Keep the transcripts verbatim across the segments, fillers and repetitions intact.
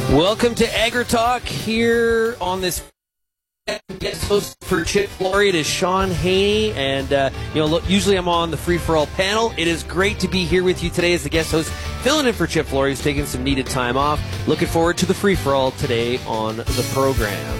Welcome to Agri Talk here on this guest host for Chip Flory. It is Sean Haney, and uh, you know, look, usually I'm on the Free for All panel. It is great to be here with you today as the guest host, filling in for Chip Flory, who's taking some needed time off. Looking forward to the Free for All today on the program.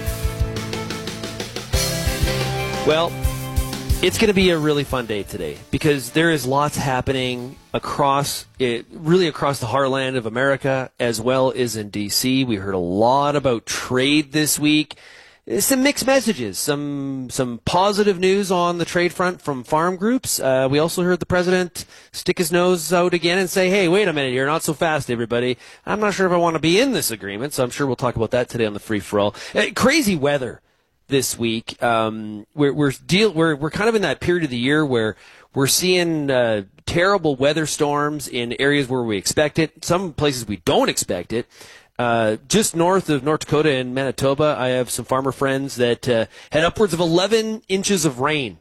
Well, it's going to be a really fun day today because there is lots happening across it, really across the heartland of America, as well as in D C. We heard a lot about trade this week. Some mixed messages, some some positive news on the trade front from farm groups. Uh, we also heard the president stick his nose out again and say, hey, wait a minute, you're not so fast, everybody. I'm not sure if I want to be in this agreement, so I'm sure we'll talk about that today on the Free for All. Uh, crazy weather this week. Um, we're we're deal we're we're kind of in that period of the year where we're seeing uh, terrible weather storms in areas where we expect it. Some places we don't expect it. Uh, just north of North Dakota and Manitoba, I have some farmer friends that uh, had upwards of eleven inches of rain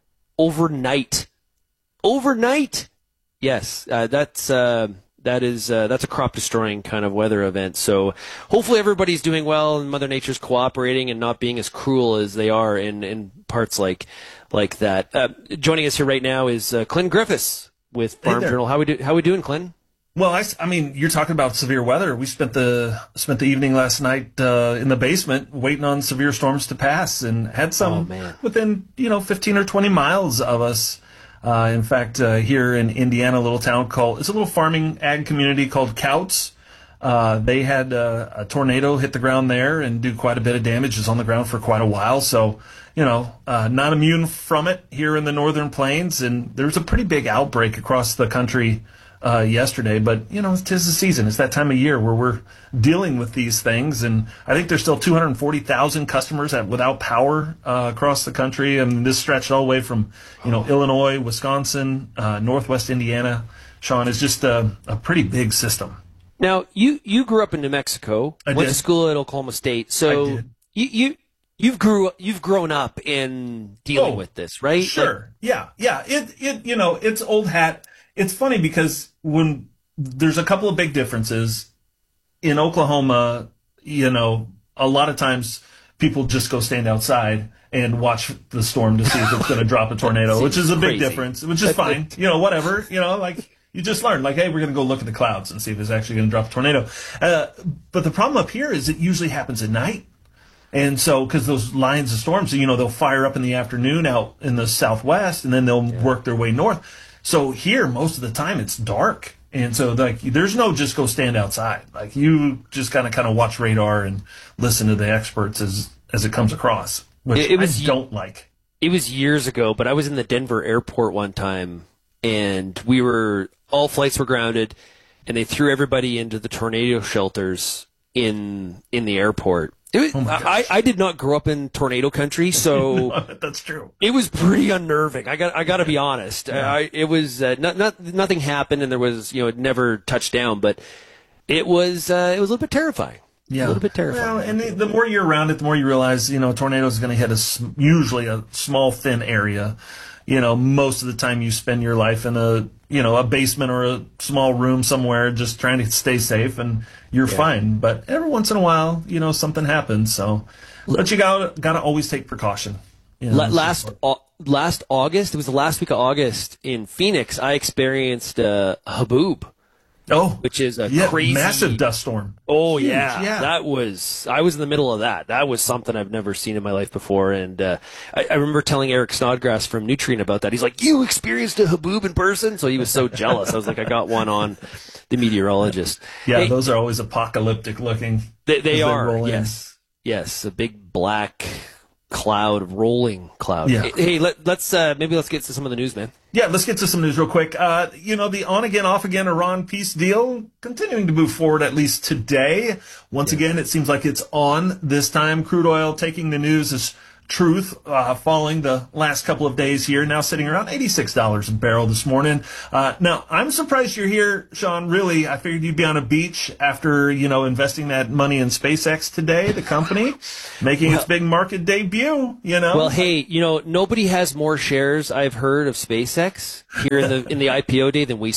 overnight. Overnight, yes, uh, that's. Uh, That is uh, that's a crop destroying kind of weather event. So hopefully everybody's doing well and Mother Nature's cooperating and not being as cruel as they are in, in parts like like that. Uh, joining us here right now is uh, Clint Griffiths with Farm Hey Journal. How we do? How we doing, Clint? Well, I, I mean, you're talking about severe weather. We spent the spent the evening last night uh, in the basement waiting on severe storms to pass, and had some oh, man. within you know fifteen or twenty miles of us. Uh, in fact, uh, here in Indiana, a little town called, it's a little farming ag community called Couts. Uh, they had uh, a tornado hit the ground there and do quite a bit of damage. It's on the ground for quite a while. So, you know, uh, not immune from it here in the northern plains. And there's a pretty big outbreak across the country uh, yesterday. But, you know, 'tis the season. It's that time of year where we're dealing with these things. And I think there's still two hundred forty thousand customers that, without power uh, across the country. And this stretched all the way from, you know, Illinois, Wisconsin, uh, Northwest Indiana. Sean, is just a, a pretty big system. Now, you, you grew up in New Mexico. I went did. to school at Oklahoma State. So I did. you you you've grew you've grown up in dealing Oh, with this, right? Sure. Like, yeah. Yeah. It, it, you know, it's old hat. It's funny because when there's a couple of big differences in Oklahoma, you know, a lot of times people just go stand outside and watch the storm to see if it's going to drop a tornado, which is a big crazy. difference, which is fine. You know, whatever, you know, like you just learn, like, hey, we're going to go look at the clouds and see if it's actually going to drop a tornado. Uh, but the problem up here is it usually happens at night. And so, because those lines of storms, you know, they'll fire up in the afternoon out in the southwest, and then they'll yeah. work their way north. So here, most of the time, it's dark. And so, like, there's no just go stand outside. Like, you just kind of kind of watch radar and listen to the experts as as it comes across, which it, it was, I don't like. It was years ago, but I was in the Denver airport one time, and we were, all flights were grounded, and they threw everybody into the tornado shelters in in the airport. It was, oh I, I did not grow up in tornado country, so no, that's true. It was pretty unnerving. I got I got to be honest. Yeah. I, it was uh, not, not nothing happened, and there was you know it never touched down, but it was uh, it was a little bit terrifying. Yeah, a little bit terrifying. Well, and the, the more you're around it, the more you realize you know a tornado is going to hit a usually a small thin area. You know, most of the time you spend your life in a, you know, a basement or a small room somewhere just trying to stay safe, and you're yeah. fine. But every once in a while, you know, something happens. So, but you got got to always take precaution. You know, last uh, last August, it was the last week of August in Phoenix, I experienced uh, a haboob. Oh, which is a yeah, crazy massive dust storm. Oh Huge, yeah. yeah, that was. I was in the middle of that. That was something I've never seen in my life before, and uh, I, I remember telling Eric Snodgrass from Nutrien about that. He's like, "You experienced a haboob in person?" So he was so jealous. I was like, "I got one on the meteorologist." Yeah, hey, those are always apocalyptic looking. They, they are. They yes, yes, a big black cloud, rolling cloud. Yeah. Hey, hey let, let's uh, maybe let's get to some of the news, man. Yeah, let's get to some news real quick. Uh, you know, the on-again, off-again Iran peace deal continuing to move forward, at least today. Once yeah. again, it seems like it's on this time. Crude oil taking the news as truth, uh, falling the last couple of days here, now sitting around eighty-six dollars a barrel this morning. Uh, now, I'm surprised you're here, Sean. Really, I figured you'd be on a beach after, you know, investing that money in SpaceX today, the company, making well, its big market debut, you know. Well, hey, you know, nobody has more shares, I've heard, of SpaceX here in the in the I P O day than Wiesmeyer.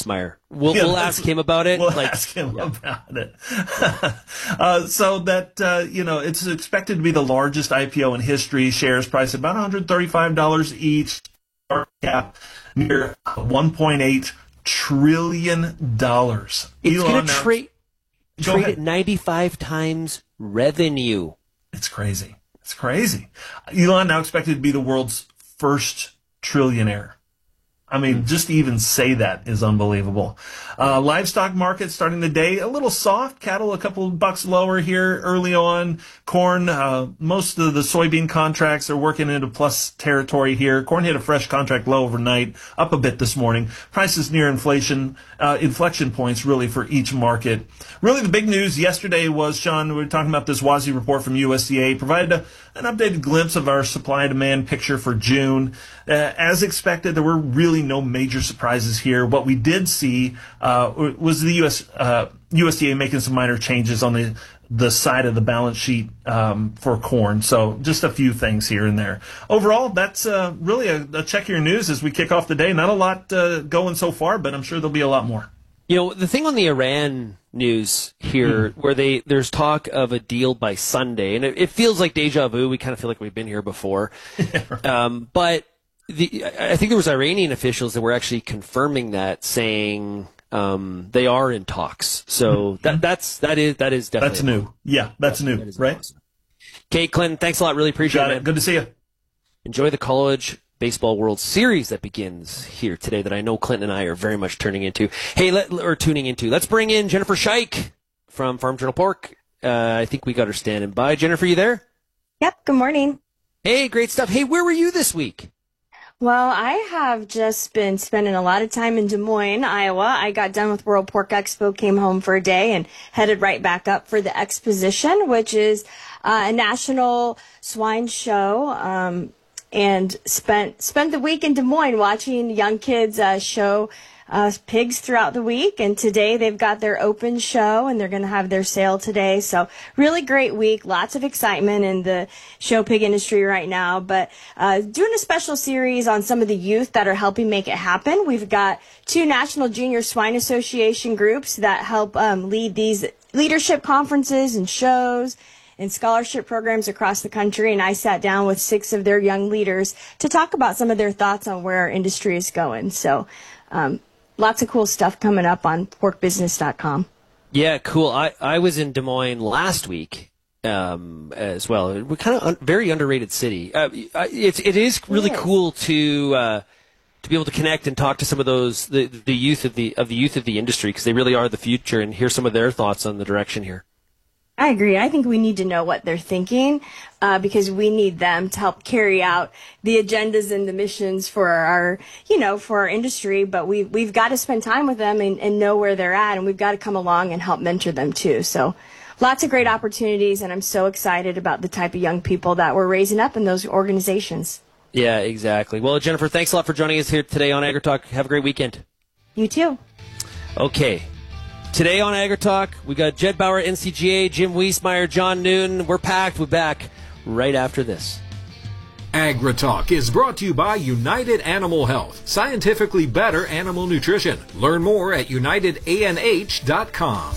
We'll, Yeah, we'll that's- ask him about it. We'll like, ask him yeah. about it. uh, so that, uh, you know, it's expected to be the largest I P O in history. Shares priced about one hundred thirty-five dollars each. Market cap near one point eight trillion dollars. It's going to announced- trade Go trade ahead. at ninety-five times revenue. It's crazy. It's crazy. Elon now expected to be the world's first trillionaire. I mean, just to even say that is unbelievable. Uh, livestock market starting the day a little soft. Cattle a couple of bucks lower here early on. Corn, uh, most of the soybean contracts are working into plus territory here. Corn hit a fresh contract low overnight, up a bit this morning. Prices near inflation, uh, inflection points really for each market. Really the big news yesterday was, Sean, we were talking about this W A S I report from U S D A, provided a, an updated glimpse of our supply demand picture for June. Uh, as expected, there were really no major surprises here. What we did see uh, was the U S uh, U S D A making some minor changes on the the side of the balance sheet um, for corn. So just a few things here and there. Overall, that's uh, really a, a check your news as we kick off the day. Not a lot uh, going so far, but I'm sure there'll be a lot more. You know, the thing on the Iran news here, mm. where they there's talk of a deal by Sunday, and it, it feels like deja vu. We kind of feel like we've been here before. Yeah, right. um, but the, I think there was Iranian officials that were actually confirming that, saying um, they are in talks. So mm-hmm. that that's that is that is definitely that's new. Yeah, that's new, that right? Awesome. Kate Clinton, thanks a lot. Really appreciate Got it. it. Good to see you. Enjoy the College Baseball World Series that begins here today, that I know Clinton and I are very much turning into. Hey, let, or tuning into. Let's bring in Jennifer Scheich from Farm Journal Pork. Uh, I think we got her standing by. Jennifer, you there? Yep. Good morning. Hey, great stuff. Hey, where were you this week? Well, I have just been spending a lot of time in Des Moines, Iowa. I got done with World Pork Expo, came home for a day, and headed right back up for the Exposition, which is uh, a national swine show. Um, and spent spent the week in Des Moines watching young kids uh, show uh, pigs throughout the week. And today they've got their open show, and they're going to have their sale today. So really great week. Lots of excitement in the show pig industry right now. But uh, doing a special series on some of the youth that are helping make it happen. We've got two National Junior Swine Association groups that help um, lead these leadership conferences and shows and scholarship programs across the country, and I sat down with six of their young leaders to talk about some of their thoughts on where our industry is going. So um, lots of cool stuff coming up on pork business dot com. Yeah, cool. I, I was in Des Moines last week um, as well. We're kind of un- very underrated city. Uh, it's it is really It is. cool to uh, to be able to connect and talk to some of those the, the youth of the of the youth of the industry, because they really are the future, and hear some of their thoughts on the direction here. I agree. I think we need to know what they're thinking uh, because we need them to help carry out the agendas and the missions for our, you know, for our industry. But we, we've got to spend time with them and, and know where they're at, and we've got to come along and help mentor them too. So lots of great opportunities, and I'm so excited about the type of young people that we're raising up in those organizations. Yeah, exactly. Well, Jennifer, thanks a lot for joining us here today on AgriTalk. Have a great weekend. You too. Okay. Today on AgriTalk, we got Jed Bauer, N C G A, Jim Wiesmeyer, John Noon. We're packed. We're back right after this. AgriTalk is brought to you by United Animal Health, scientifically better animal nutrition. Learn more at united a n h dot com.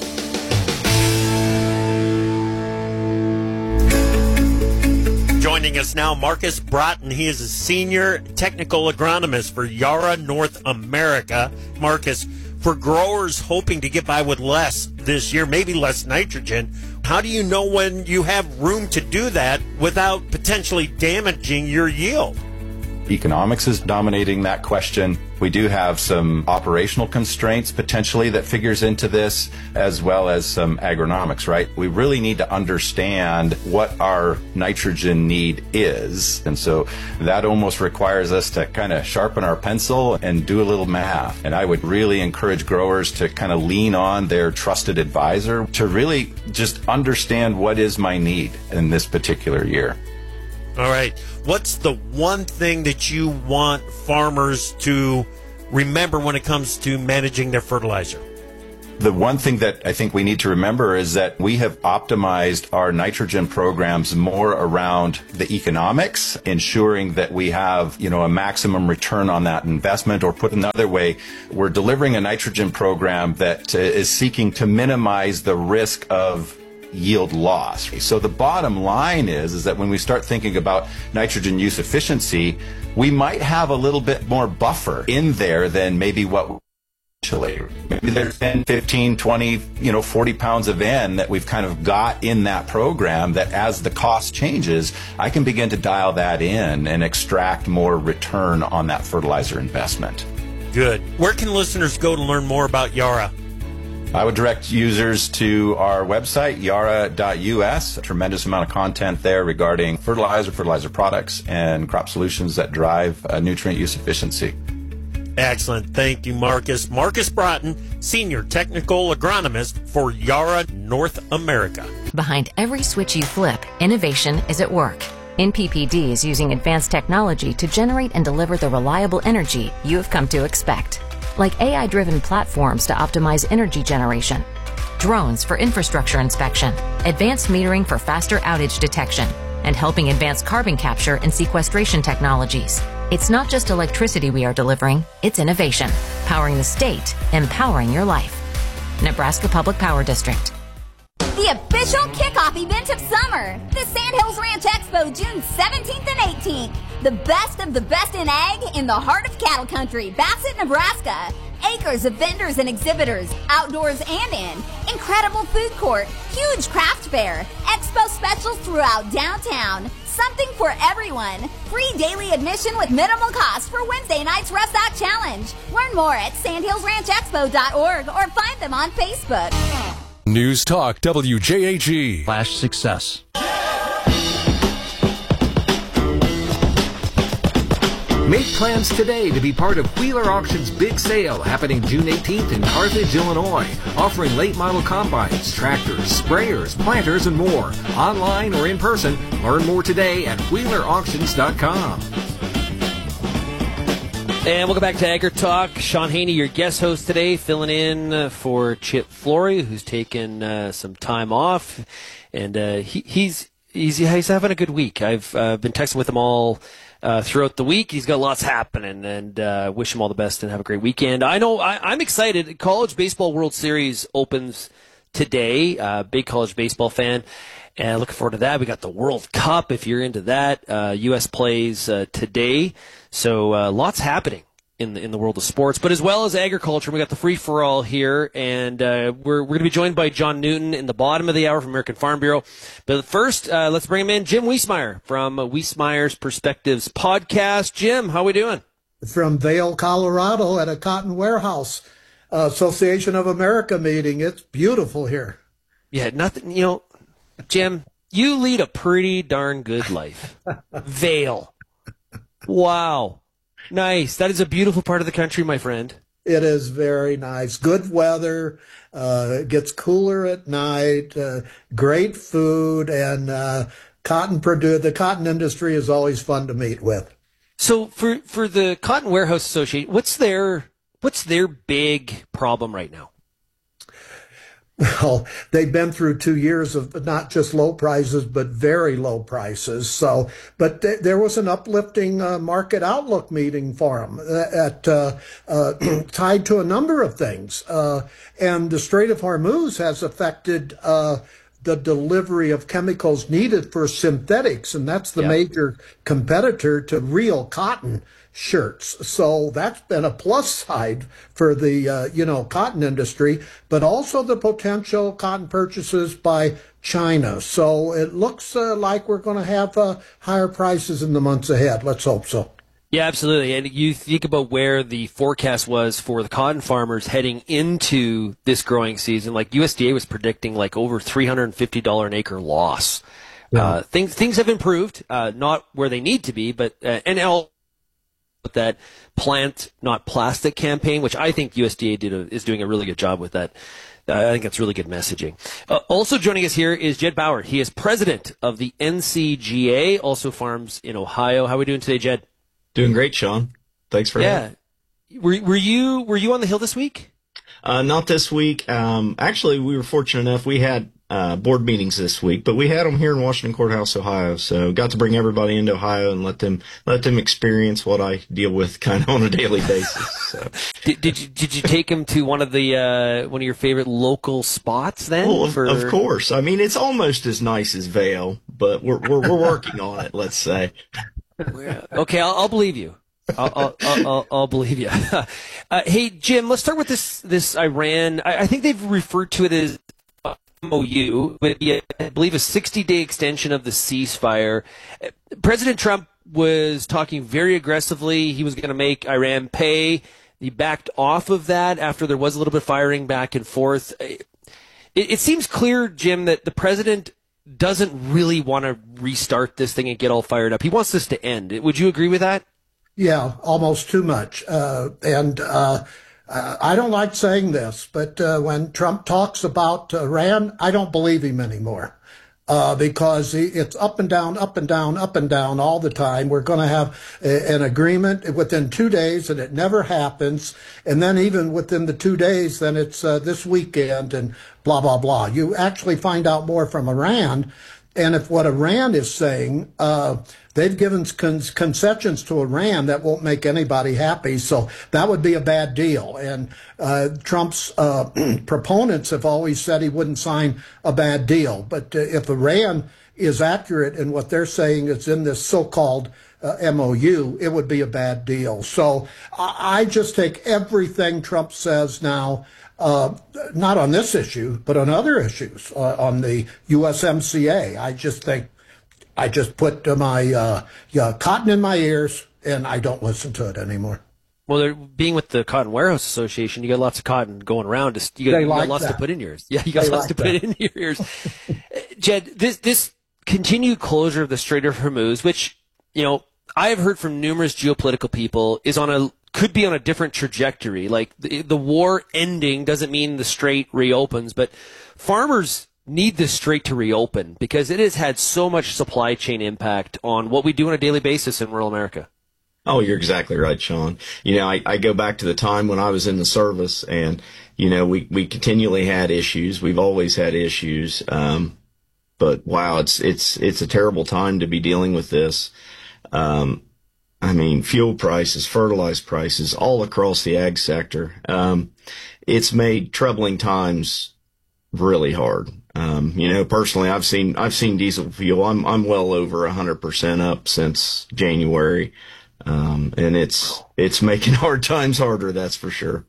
Joining us now, Marcus Broughton. He is a senior technical agronomist for Yara North America. Marcus, for growers hoping to get by with less this year, maybe less nitrogen, how do you know when you have room to do that without potentially damaging your yield? Economics is dominating that question. We do have some operational constraints potentially that figures into this, as well as some agronomics, right? We really need to understand what our nitrogen need is. And so that almost requires us to kind of sharpen our pencil and do a little math. And I would really encourage growers to kind of lean on their trusted advisor to really just understand what is my need in this particular year. All right. What's the one thing that you want farmers to remember when it comes to managing their fertilizer? The one thing that I think we need to remember is that we have optimized our nitrogen programs more around the economics, ensuring that we have, you know, a maximum return on that investment, or put another way, we're delivering a nitrogen program that uh, is seeking to minimize the risk of yield loss. So the bottom line is, is that when we start thinking about nitrogen use efficiency, we might have a little bit more buffer in there than maybe what maybe there's ten, fifteen, twenty, you know, forty pounds of N that we've kind of got in that program that as the cost changes, I can begin to dial that in and extract more return on that fertilizer investment. Good. Where can listeners go to learn more about Yara? I would direct users to our website, yara dot U S. A tremendous amount of content there regarding fertilizer, fertilizer products, and crop solutions that drive uh, nutrient use efficiency. Excellent. Thank you, Marcus. Marcus Broughton, Senior Technical Agronomist for Yara North America. Behind every switch you flip, innovation is at work. N P P D is using advanced technology to generate and deliver the reliable energy you have come to expect. Like A I-driven platforms to optimize energy generation, drones for infrastructure inspection, advanced metering for faster outage detection, and helping advance carbon capture and sequestration technologies. It's not just electricity we are delivering, it's innovation. Powering the state, empowering your life. Nebraska Public Power District. The official kickoff event of summer, the Sandhills Ranch Expo, June seventeenth and eighteenth. The best of the best in ag in the heart of cattle country, Bassett, Nebraska. Acres of vendors and exhibitors, outdoors and in. Incredible food court, huge craft fair, expo specials throughout downtown. Something for everyone. Free daily admission with minimal cost for Wednesday night's Rough Stock Challenge. Learn more at sandhills ranch expo dot org or find them on Facebook. News Talk W J H E. Flash success. Make plans today to be part of Wheeler Auction's big sale happening June eighteenth in Carthage, Illinois, offering late model combines, tractors, sprayers, planters, and more. Online or in person, learn more today at wheeler auctions dot com. And welcome back to Agri Talk. Sean Haney, your guest host today, filling in uh, for Chip Flory, who's taken uh, some time off, and uh, he, he's he's he's having a good week. I've uh, been texting with him all uh, throughout the week. He's got lots happening, and uh, wish him all the best and have a great weekend. I know I, I'm excited. College Baseball World Series opens today. Uh, big college baseball fan. And looking forward to that. We got the World Cup, if you're into that. Uh, U S plays uh, today. So uh, lots happening in the in the world of sports. But as well as agriculture, we got the free-for-all here. And uh, we're, we're going to be joined by John Newton in the bottom of the hour from American Farm Bureau. But first, uh, let's bring him in, Jim Wiesmeyer from uh, Wiesmeyer's Perspectives podcast. Jim, how we doing? From Vail, Colorado at a cotton warehouse uh, Association of America meeting. It's beautiful here. Yeah, nothing, you know. Jim, you lead a pretty darn good life. Vail. Wow. Nice. That is a beautiful part of the country, my friend. It is very nice. Good weather. Uh, it gets cooler at night. Uh, great food. And uh, cotton produ- the cotton industry is always fun to meet with. So for, for the Cotton Warehouse Association, what's their, what's their big problem right now? Well, they've been through two years of not just low prices, but very low prices. So, but th- there was an uplifting uh, market outlook meeting for them at, uh, uh, tied to a number of things. Uh, and the Strait of Hormuz has affected uh, the delivery of chemicals needed for synthetics, and that's the yeah. major competitor to real cotton shirts. So that's been a plus side for the, uh, you know, cotton industry, but also the potential cotton purchases by China. So it looks uh, like we're going to have uh, higher prices in the months ahead. Let's hope so. Yeah, absolutely. And you think about where the forecast was for the cotton farmers heading into this growing season. Like U S D A was predicting like over three hundred fifty dollars an acre loss. Yeah. Uh, things, things have improved, uh, not where they need to be, but, uh, and all, that plant, not plastic campaign, which I think U S D A did a, is doing a really good job with that. Uh, I think that's really good messaging. Uh, also joining us here is Jed Bauer. He is president of the N C G A, also farms in Ohio. How are we doing today, Jed? Doing great, Sean. Thanks for yeah. having me. Were were you were you on the Hill this week? Uh, not this week. Um, actually, we were fortunate enough. We had uh, board meetings this week, but we had them here in Washington Courthouse, Ohio. So got to bring everybody into Ohio and let them let them experience what I deal with kind of on a daily basis. So. did, did you did you take them to one of the uh, one of your favorite local spots then? Well, of, for... of course. I mean, it's almost as nice as Vail, but we're we're, we're working on it. Let's say. Okay, I'll, I'll believe you. I'll, I'll, I'll, I'll believe you. Uh, hey, Jim, let's start with this this Iran. I, I think they've referred to it as M O U, but yeah, I believe a sixty-day extension of the ceasefire. President Trump was talking very aggressively. He was going to make Iran pay. He backed off of that after there was a little bit of firing back and forth. It, it seems clear, Jim, that the president doesn't really want to restart this thing and get all fired up. He wants this to end. Would you agree with that? Yeah, almost too much. Uh, and uh, I don't like saying this, but uh, when Trump talks about Iran, I don't believe him anymore. Uh, because he, it's up and down, up and down, up and down all the time. We're going to have a, an agreement within two days, and it never happens. And then even within the two days, then it's uh, this weekend and blah, blah, blah. You actually find out more from Iran. And if what Iran is saying, uh, they've given con- concessions to Iran that won't make anybody happy. So that would be a bad deal. And uh, Trump's uh, proponents have always said he wouldn't sign a bad deal. But uh, if Iran is accurate in what they're saying is in this so-called uh, M O U, it would be a bad deal. So I, I just take everything Trump says now, Uh, not on this issue, but on other issues, uh, on the U S M C A. I just think, I just put uh, my uh, yeah, cotton in my ears, and I don't listen to it anymore. Well, they're, being with the Cotton Warehouse Association, you got lots of cotton going around. Just, you got, you like got lots that. to put in yours. Yeah, you got They lots like to put that. in your ears. Jed, this this continued closure of the Strait of Hormuz, which, you know, I have heard from numerous geopolitical people, is on a could be on a different trajectory. Like the, the war ending doesn't mean the strait reopens, but farmers need the strait to reopen because it has had so much supply chain impact on what we do on a daily basis in rural America. Oh, you're exactly right, Sean. You know, I, I go back to the time when I was in the service, and, you know, we, we continually had issues. We've always had issues. Um, but wow, it's, it's, it's a terrible time to be dealing with this. Um, I mean, fuel prices, fertilizer prices, all across the ag sector. Um, it's made troubling times really hard. Um, you know, personally, I've seen, I've seen diesel fuel. I'm, I'm well over a hundred percent up since January. Um, and it's, it's making hard times harder. That's for sure.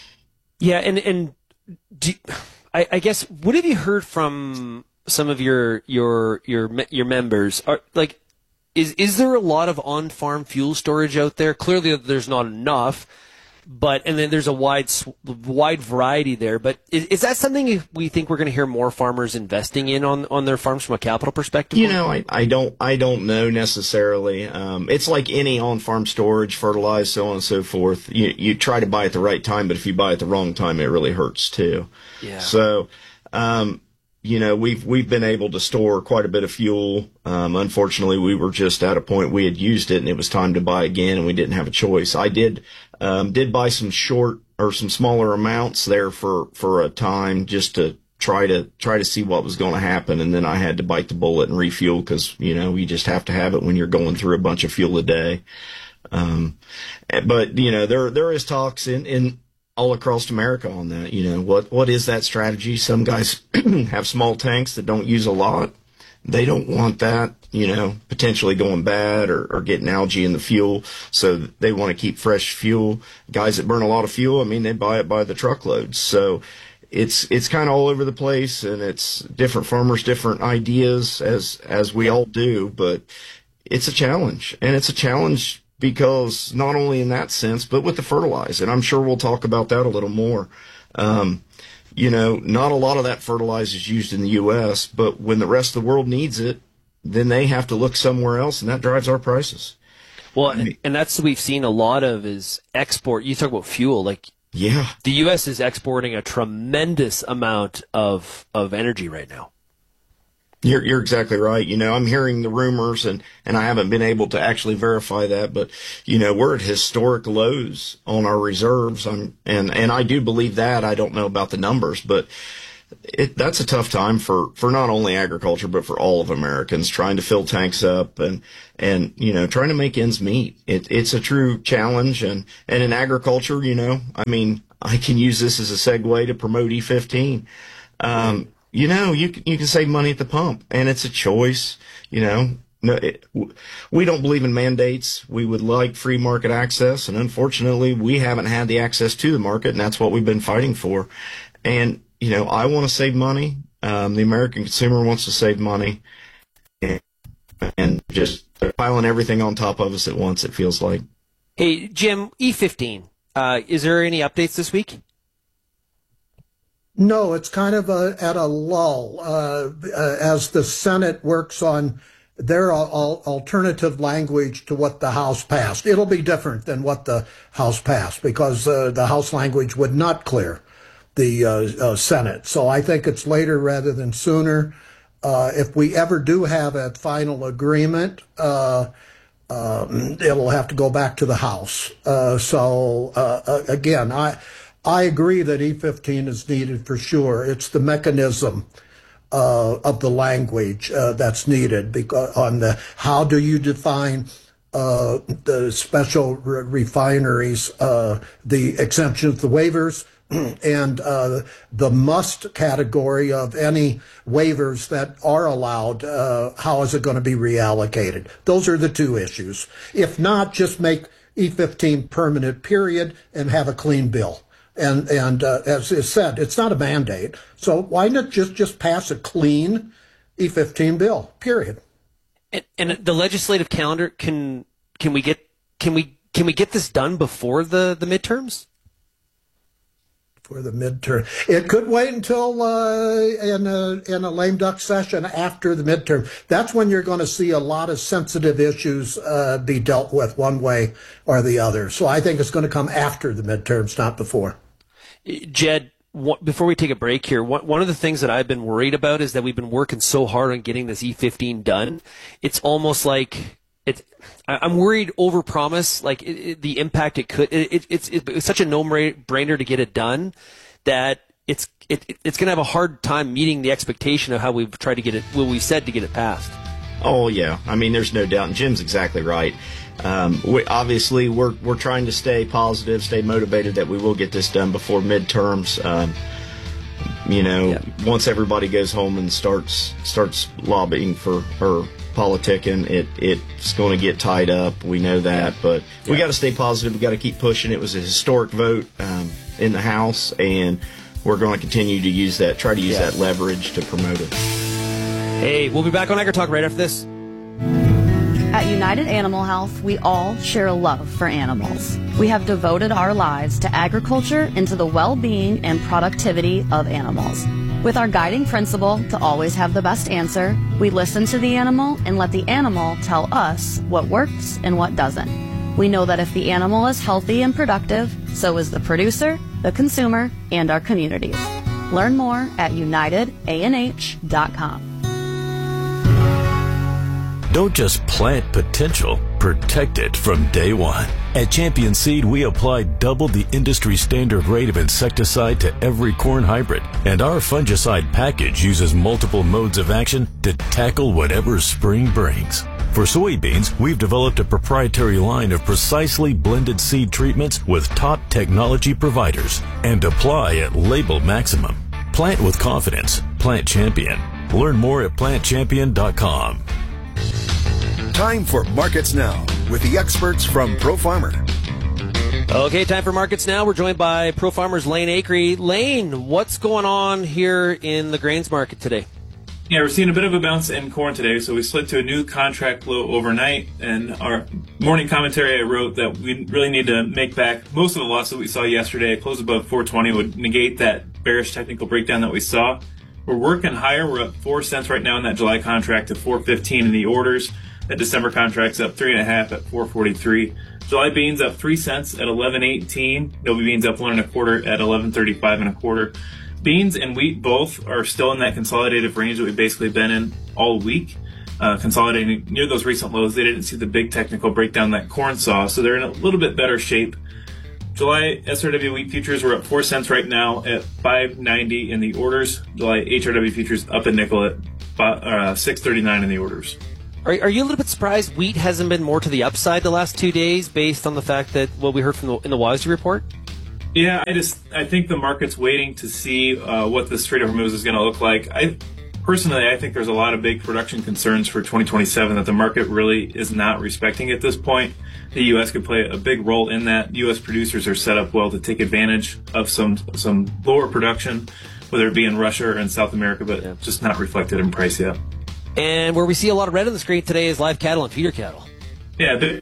Yeah. And, and do, I, I guess, what have you heard from some of your, your, your, your members? Are like, Is is there a lot of on-farm fuel storage out there? Clearly, there's not enough, but and then there's a wide wide variety there. But is, is that something we think we're going to hear more farmers investing in on, on their farms from a capital perspective? You know, I, I don't I don't know necessarily. Um, it's like any on-farm storage, fertilizer, so on and so forth. You you try to buy at the right time, but if you buy at the wrong time, it really hurts too. Yeah. So. Um, You know, we've, we've been able to store quite a bit of fuel. Um, unfortunately, we were just at a point we had used it and it was time to buy again and we didn't have a choice. I did, um, did buy some short or some smaller amounts there for, for a time just to try to, try to see what was going to happen. And then I had to bite the bullet and refuel because, you know, you just have to have it when you're going through a bunch of fuel a day. Um, but, you know, there, there is talks in, in, all across America on that. You know, what, what is that strategy? Some guys have small tanks that don't use a lot. They don't want that, you know, potentially going bad or, or getting algae in the fuel. So they want to keep fresh fuel. Guys that burn a lot of fuel, I mean, they buy it by the truckloads. So it's, it's kind of all over the place and it's different farmers, different ideas as, as we all do, but it's a challenge and it's a challenge because not only in that sense, but with the fertilizer, and I'm sure we'll talk about that a little more. Um, you know, not a lot of that fertilizer is used in the U S, but when the rest of the world needs it, then they have to look somewhere else, and that drives our prices. Well, and, and that's what we've seen a lot of is export. You talk about fuel, like yeah, the U S is exporting a tremendous amount of of energy right now. You're, you're exactly right. You know, I'm hearing the rumors, and, and I haven't been able to actually verify that, but, you know, we're at historic lows on our reserves. I'm, and, and I do believe that. I don't know about the numbers, but it, that's a tough time for, for not only agriculture, but for all of Americans trying to fill tanks up and, and, you know, trying to make ends meet. It, it's a true challenge. And, and in agriculture, you know, I mean, I can use this as a segue to promote E fifteen. Um, You know, you can, you can save money at the pump, and it's a choice. You know, no, it, we don't believe in mandates. We would like free market access, and unfortunately, we haven't had the access to the market, and that's what we've been fighting for. And you know, I want to save money. Um, the American consumer wants to save money, and, and just they're piling everything on top of us at once. It feels like. Hey, Jim, E fifteen. Uh, is there any updates this week? No, it's kind of a, at a lull uh, uh, as the Senate works on their al- alternative language to what the House passed. It'll be different than what the House passed because uh, the House language would not clear the uh, uh, Senate. So I think it's later rather than sooner. Uh, if we ever do have a final agreement, uh, uh, it'll have to go back to the House. Uh, so uh, again, I. I agree that E fifteen is needed for sure. It's the mechanism uh, of the language uh, that's needed because on the how do you define uh, the special re- refineries, uh, the exemptions, the waivers, and uh, the must category of any waivers that are allowed. Uh, how is it going to be reallocated? Those are the two issues. If not, just make E fifteen permanent, period, and have a clean bill. And and uh, as is said, it's not a mandate. So why not just, just pass a clean E fifteen bill? Period. And, and the legislative calendar can can we get can we can we get this done before the, the midterms? For the midterm, it could wait until uh, in a in a lame duck session after the midterm. That's when you're going to see a lot of sensitive issues uh, be dealt with one way or the other. So I think it's going to come after the midterms, not before. Jed, what, before we take a break here, what, one of the things that I've been worried about is that we've been working so hard on getting this E fifteen done. It's almost like it. I'm worried over promise, like it, it, the impact it could. It, it, it's, it, it's such a no-brainer to get it done that it's it, it's going to have a hard time meeting the expectation of how we've tried to get it. What we said to get it passed. Oh yeah, I mean, there's no doubt, and Jim's exactly right. Um, we, obviously, we're we're trying to stay positive, stay motivated that we will get this done before midterms. Um, you know, yeah. Once everybody goes home and starts starts lobbying for or politicking, it it's going to get tied up. We know that, but yeah. We got to stay positive. We got to keep pushing. It was a historic vote um, in the House, and we're going to continue to use that, try to use yeah. that leverage to promote it. Hey, we'll be back on Agri Talk right after this. At United Animal Health, we all share a love for animals. We have devoted our lives to agriculture and to the well-being and productivity of animals. With our guiding principle to always have the best answer, we listen to the animal and let the animal tell us what works and what doesn't. We know that if the animal is healthy and productive, so is the producer, the consumer, and our communities. Learn more at united a n h dot com. Don't just plant potential, protect it from day one. At Champion Seed, we apply double the industry standard rate of insecticide to every corn hybrid, and our fungicide package uses multiple modes of action to tackle whatever spring brings. For soybeans, we've developed a proprietary line of precisely blended seed treatments with top technology providers and apply at label maximum. Plant with confidence. Plant Champion. Learn more at plant champion dot com. Time for Markets Now with the experts from Pro Farmer. Okay, time for Markets Now. We're joined by Pro Farmer's Lane Acree. Lane, what's going on here in the grains market today? Yeah, we're seeing a bit of a bounce in corn today, so we slid to a new contract low overnight, and our morning commentary I wrote that we really need to make back most of the loss that we saw yesterday. A close above four twenty would negate that bearish technical breakdown that we saw. We're working higher. We're up four cents right now in that July contract to four fifteen in the orders. That December contract's up three and a half at four forty-three. July beans up three cents at eleven eighteen. Novi beans up one and a quarter at eleven thirty-five and a quarter. Beans and wheat both are still in that consolidative range that we've basically been in all week, uh, consolidating near those recent lows. They didn't see the big technical breakdown that corn saw, so they're in a little bit better shape. July S R W wheat futures were up four cents right now at five ninety in the orders. July H R W futures up a nickel at uh, six thirty-nine in the orders. Are, are you a little bit surprised wheat hasn't been more to the upside the last two days based on the fact that what we heard from the, in the WASDE report? Yeah, I just I think the market's waiting to see uh, what the Strait of Hormuz is going to look like. I personally, I think there's a lot of big production concerns for twenty twenty-seven that the market really is not respecting at this point. The U S could play a big role in that. U S producers are set up well to take advantage of some some lower production, whether it be in Russia or in South America, but yeah. just not reflected in price yet. And where we see a lot of red on the screen today is live cattle and feeder cattle. Yeah, the,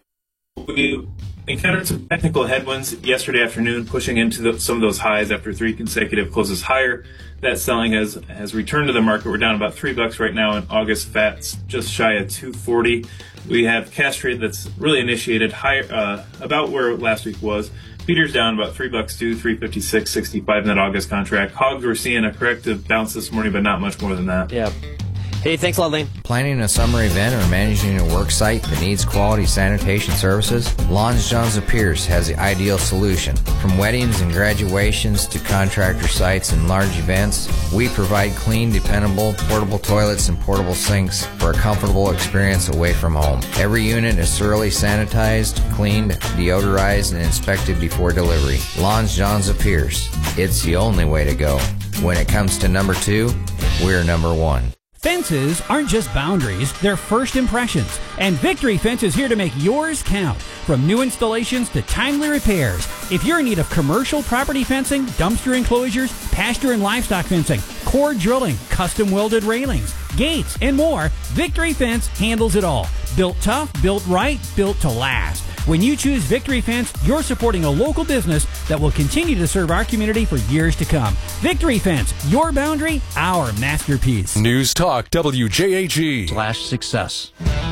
we encountered some technical headwinds yesterday afternoon, pushing into the, some of those highs after three consecutive closes higher. That selling has has returned to the market. We're down about three bucks right now in August. Fats just shy of two forty. We have cash trade that's really initiated higher, uh, about where last week was. Feeders down about three bucks to three fifty six sixty five in that August contract. Hogs we're seeing a corrective bounce this morning, but not much more than that. Yeah. Hey, thanks a lot, Lane. Planning a summer event or managing a work site that needs quality sanitation services? Lawns, Johns and Pierce has the ideal solution. From weddings and graduations to contractor sites and large events, we provide clean, dependable, portable toilets and portable sinks for a comfortable experience away from home. Every unit is thoroughly sanitized, cleaned, deodorized, and inspected before delivery. Lawns, Johns and Pierce. It's the only way to go. When it comes to number two, we're number one. Fences aren't just boundaries, they're first impressions. And Victory Fence is here to make yours count. From new installations to timely repairs. If you're in need of commercial property fencing, dumpster enclosures, pasture and livestock fencing, cord drilling, custom welded railings, gates, and more, Victory Fence handles it all. Built tough, built right, built to last. When you choose Victory Fence, you're supporting a local business that will continue to serve our community for years to come. Victory Fence, your boundary, our masterpiece. News Talk W J A G slash success.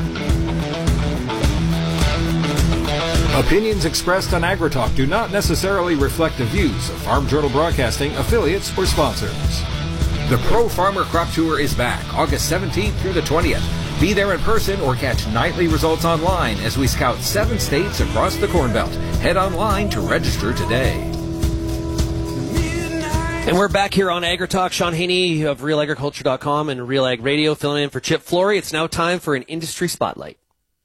Opinions expressed on AgriTalk do not necessarily reflect the views of Farm Journal Broadcasting, affiliates, or sponsors. The Pro Farmer Crop Tour is back August seventeenth through the twentieth. Be there in person or catch nightly results online as we scout seven states across the Corn Belt. Head online to register today. And we're back here on AgriTalk. Sean Haney of Real Agriculture dot com and Real Ag Radio filling in for Chip Flory. It's now time for an industry spotlight.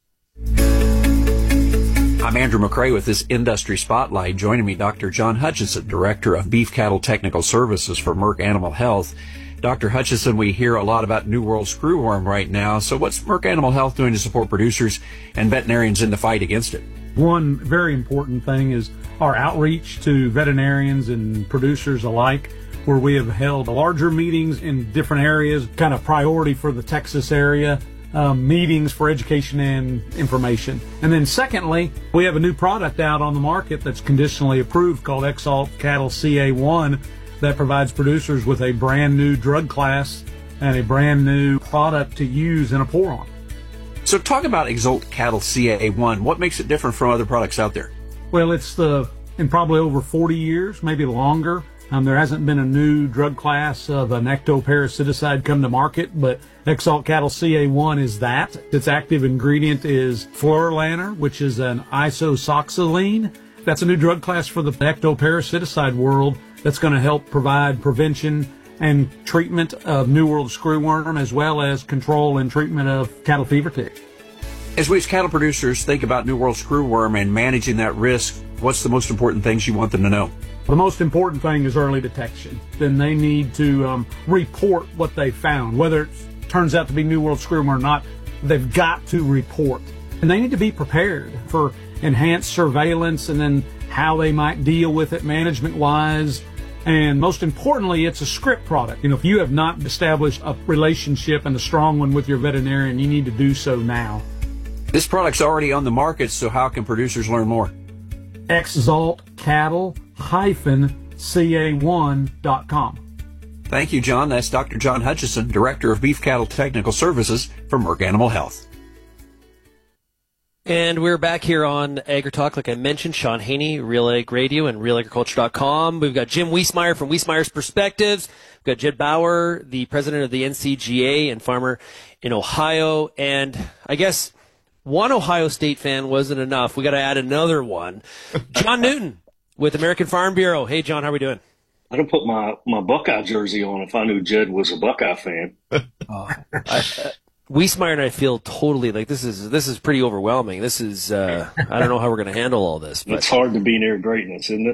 I'm Andrew McCrae with this Industry Spotlight. Joining me, Doctor John Hutchison, Director of Beef Cattle Technical Services for Merck Animal Health. Doctor Hutchison, we hear a lot about New World Screwworm right now. So what's Merck Animal Health doing to support producers and veterinarians in the fight against it? One very important thing is our outreach to veterinarians and producers alike, where we have held larger meetings in different areas, kind of priority for the Texas area, um, meetings for education and information. And then secondly, we have a new product out on the market that's conditionally approved called Exalt Cattle C A one that provides producers with a brand new drug class and a brand new product to use in a pour-on. So talk about Exalt Cattle C A one. What makes it different from other products out there? Well, it's the, in probably over forty years, maybe longer, um, there hasn't been a new drug class of an ectoparasiticide come to market, but Exalt Cattle C A one is that. Its active ingredient is fluorolaner, which is an isoxazoline. That's a new drug class for the ectoparasiticide world that's going to help provide prevention and treatment of New World Screwworm, as well as control and treatment of cattle fever tick. As we as cattle producers think about New World Screwworm and managing that risk, what's the most important things you want them to know? The most important thing is early detection. Then they need to um, report what they found. Whether it turns out to be New World Screwworm or not, they've got to report. And they need to be prepared for enhanced surveillance and then how they might deal with it management-wise. And most importantly, it's a script product. You know, if you have not established a relationship and a strong one with your veterinarian, you need to do so now. This product's already on the market, so how can producers learn more? Exalt Cattle C A one dot com. Thank you, John. That's Doctor John Hutchison, Director of Beef Cattle Technical Services for Merck Animal Health. And we're back here on AgriTalk. Like I mentioned, Sean Haney, Real Ag Radio and real agriculture dot com. We've got Jim Wiesmeyer from Wiesmeyer's Perspectives. We've got Jed Bauer, the president of the N C G A and farmer in Ohio. And I guess one Ohio State fan wasn't enough. We got to add another one. John Newton with American Farm Bureau. Hey, John, how are we doing? I'd have put my, my Buckeye jersey on if I knew Jed was a Buckeye fan. oh, I, uh, Wiesmeyer and I feel totally like this is this is pretty overwhelming. This is uh, I don't know how we're going to handle all this. But it's hard to be near greatness, isn't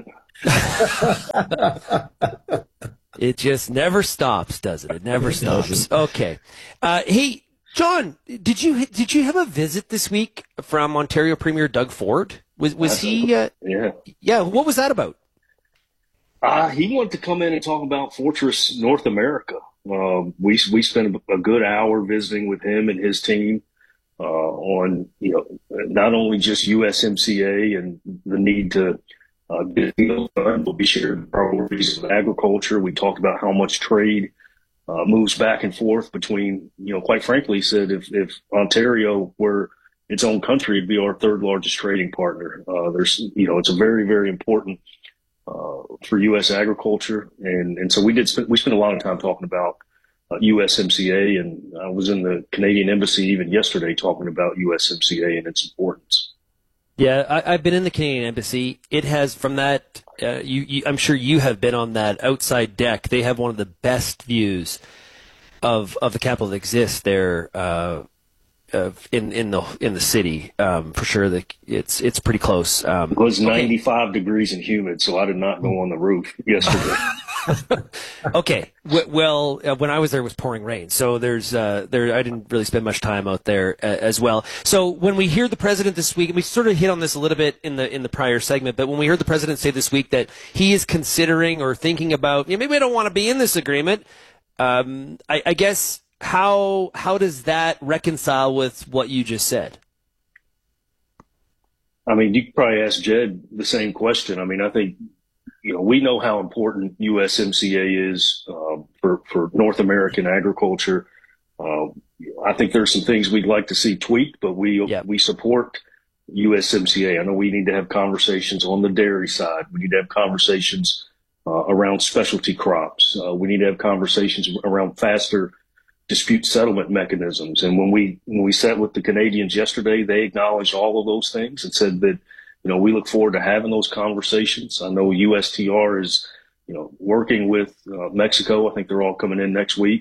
it? It just never stops, does it? It never stops. Okay, uh, hey John, did you did you have a visit this week from Ontario Premier Doug Ford? Was was he? Uh, yeah, yeah. What was that about? Uh, he wanted to come in and talk about Fortress North America. Uh, we we spent a good hour visiting with him and his team uh, on you know not only just U S M C A and the need to uh, get deals done, but we shared priorities of agriculture. We talked about how much trade uh, moves back and forth between you know quite frankly, he said if if Ontario were its own country, it'd be our third largest trading partner. Uh, there's you know it's a very very important. Uh, for U S agriculture. And, and so we did, spend, we spent a lot of time talking about uh, U S M C A, and I was in the Canadian Embassy even yesterday talking about U S M C A and its importance. Yeah, I, I've been in the Canadian Embassy. It has, from that, uh, you, you, I'm sure you have been on that outside deck. They have one of the best views of, of the capital that exists there, uh, Uh, in in the in the city, um, for sure. The, it's it's pretty close. Um, it was okay. ninety-five degrees and humid, so I did not go on the roof yesterday. okay, w- well, uh, when I was there, it was pouring rain, so there's uh, there. I didn't really spend much time out there uh, as well. So when we hear the president this week, and we sort of hit on this a little bit in the in the prior segment, but when we heard the president say this week that he is considering or thinking about, you know, maybe I don't want to be in this agreement. Um, I, I guess. How how does that reconcile with what you just said? I mean, you could probably ask Jed the same question. I mean, I think, you know, we know how important U S M C A is uh, for, for North American agriculture. Uh, I think there's some things we'd like to see tweaked, but we yeah. we support U S M C A. I know we need to have conversations on the dairy side. We need to have conversations uh, around specialty crops. Uh, we need to have conversations around faster dispute settlement mechanisms. And when we when we sat with the Canadians yesterday, they acknowledged all of those things and said that, you know, we look forward to having those conversations. I know U S T R is, you know, working with uh, Mexico. I think they're all coming in next week.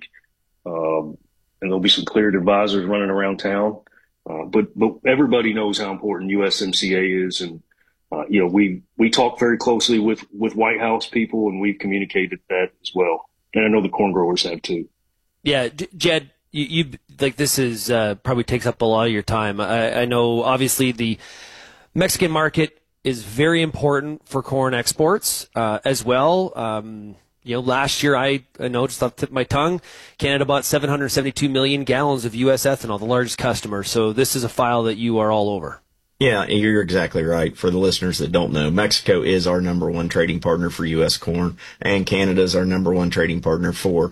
Um, and there'll be some cleared advisors running around town. Uh, but but everybody knows how important U S M C A is. And, uh, you know, we, we talk very closely with, with White House people, and we've communicated that as well. And I know the corn growers have too. Yeah, Jed, you, you like this is uh, probably takes up a lot of your time. I, I know obviously the Mexican market is very important for corn exports uh, as well. Um, you know, last year I, I know just off the tip of my tongue, Canada bought seven hundred seventy-two million gallons of U S ethanol, the largest customer. So this is a file that you are all over. Yeah, you're exactly right. For the listeners that don't know, Mexico is our number one trading partner for U S corn, and Canada is our number one trading partner for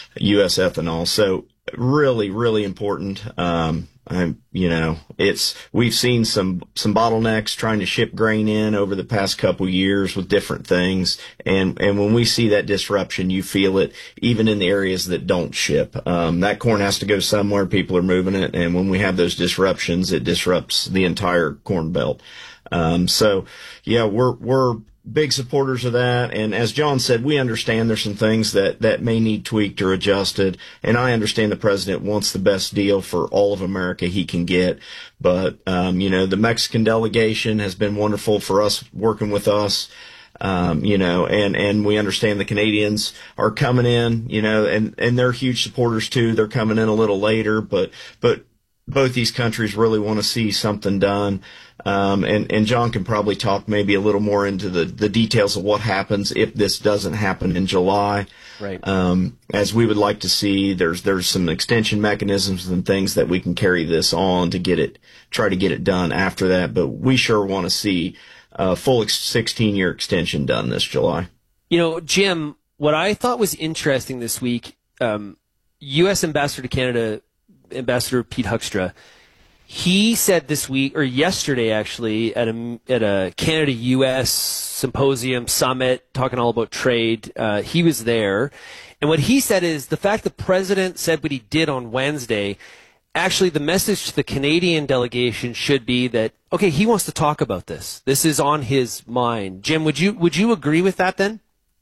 U S ethanol. So really, really important. Um, I'm, you know, it's, we've seen some, some bottlenecks trying to ship grain in over the past couple years with different things. And, and when we see that disruption, you feel it even in the areas that don't ship. Um, that corn has to go somewhere. People are moving it. And when we have those disruptions, it disrupts the entire corn belt. Um, so yeah, we're, we're, big supporters of that. And as John said, we understand there's some things that, that may need tweaked or adjusted. And I understand the president wants the best deal for all of America he can get. But, um, you know, the Mexican delegation has been wonderful for us, working with us. Um, you know, and, and we understand the Canadians are coming in, you know, and, and they're huge supporters too. They're coming in a little later, but, but both these countries really want to see something done. Um, and, and John can probably talk maybe a little more into the, the details of what happens if this doesn't happen in July. Right. Um, as we would like to see, there's, there's some extension mechanisms and things that we can carry this on to get it, try to get it done after that. But we sure want to see a full sixteen year extension done this July. You know, Jim, what I thought was interesting this week, um, U S Ambassador to Canada, Ambassador Pete Huckstra, He said this week, or yesterday actually, at a, at a Canada U S symposium summit, talking all about trade, uh, he was there. And what he said is the fact the president said what he did on Wednesday, actually the message to the Canadian delegation should be that, okay, he wants to talk about this. This is on his mind. Jim, would you would you agree with that then?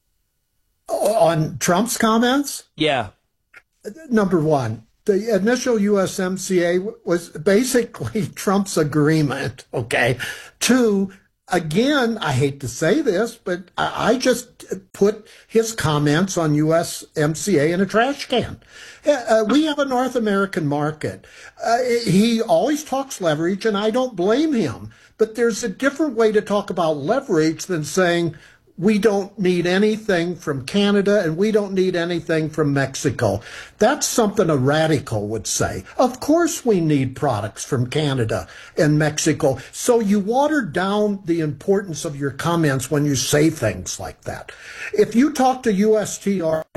On Trump's comments? Yeah. Number one, the initial U S M C A was basically Trump's agreement, okay? Two, again, I hate to say this, but I just put his comments on U S M C A in a trash can. Uh, we have a North American market. Uh, he always talks leverage, and I don't blame him. But there's a different way to talk about leverage than saying, we don't need anything from Canada and we don't need anything from Mexico. That's something a radical would say. Of course we need products from Canada and Mexico. So you water down the importance of your comments when you say things like that. If you talk to U S T R,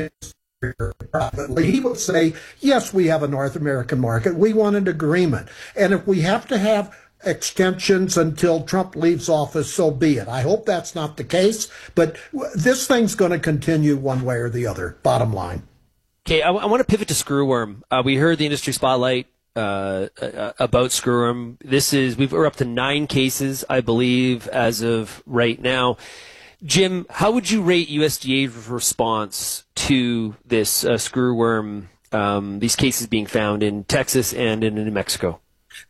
he would say, yes, we have a North American market. We want an agreement. And if we have to have extensions until Trump leaves office, so be it. I hope that's not the case, but this thing's going to continue one way or the other, bottom line. Okay, I, I want to pivot to screwworm. Uh, we heard the industry spotlight uh, uh, about screwworm. This is, we've, we're up to nine cases, I believe, as of right now. Jim, how would you rate U S D A's response to this uh, screwworm, um, these cases being found in Texas and in New Mexico?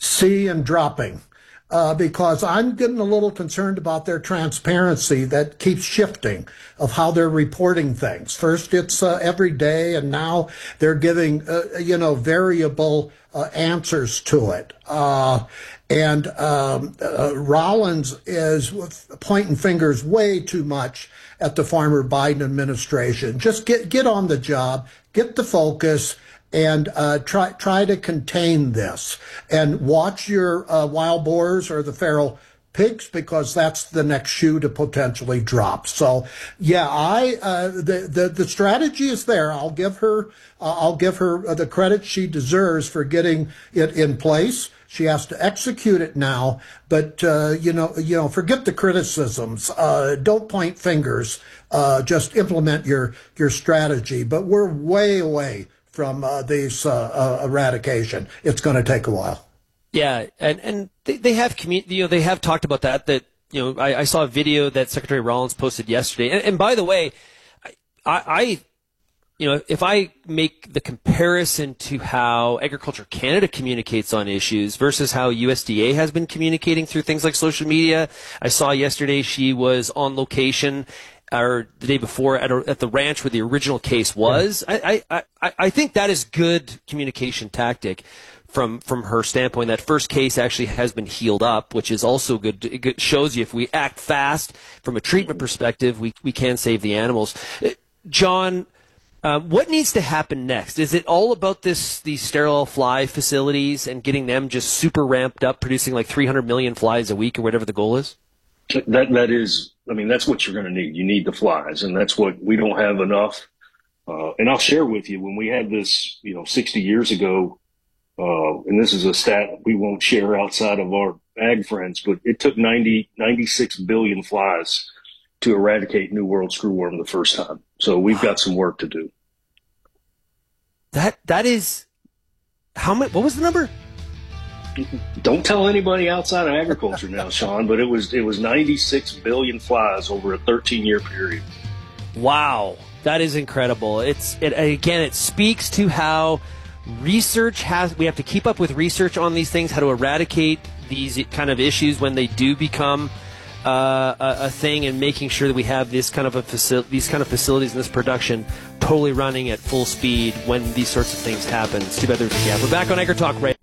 C and dropping, uh, because I'm getting a little concerned about their transparency that keeps shifting of how they're reporting things. First, it's uh, every day, and now they're giving, uh, you know, variable uh, answers to it. Uh, and um, uh, Rollins is pointing fingers way too much at the former Biden administration. Just get get on the job, get the focus, and uh, try try to contain this, and watch your uh, wild boars or the feral pigs, because that's the next shoe to potentially drop. So, yeah, I uh, the, the the strategy is there. I'll give her uh, I'll give her the credit she deserves for getting it in place. She has to execute it now, but uh, you know, you know, forget the criticisms. Uh, don't point fingers. Uh, just implement your your strategy. But we're way away from uh, these uh, uh, eradication. It's going to take a while. Yeah, and and they, they have commu- you know they have talked about that. That you know I, I saw a video that Secretary Rollins posted yesterday. And, and by the way, I, I you know if I make the comparison to how Agriculture Canada communicates on issues versus how U S D A has been communicating through things like social media, I saw yesterday she was on location, or the day before at, a, at the ranch where the original case was. I, I, I, I think that is good communication tactic from from her standpoint. That first case actually has been healed up, which is also good. It shows you if we act fast from a treatment perspective, we, we can save the animals. John, uh, what needs to happen next? Is it all about this these sterile fly facilities and getting them just super ramped up, producing like three hundred million flies a week or whatever the goal is? That that is, I mean, that's what you're going to need. You need the flies, and that's what we don't have enough. Uh, and I'll share with you, when we had this, you know, sixty years ago, uh, and this is a stat we won't share outside of our ag friends, but it took ninety, ninety-six billion flies to eradicate New World screwworm the first time. So we've got some work to do. That that is how much? What was the number? Don't tell anybody outside of agriculture now, Sean, but it was it was ninety-six billion flies over a thirteen year period. Wow, that is incredible. It's it again. It speaks to how research has. We have to keep up with research on these things, how to eradicate these kind of issues when they do become uh, a, a thing, and making sure that we have this kind of a facil- these kind of facilities and this production totally running at full speed when these sorts of things happen. It's too bad there's a gap. We're back on Agri Talk Radio.